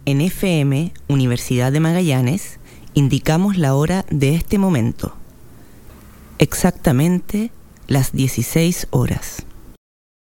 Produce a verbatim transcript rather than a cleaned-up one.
En F M, Universidad de Magallanes, indicamos la hora de este momento. Exactamente las dieciséis horas.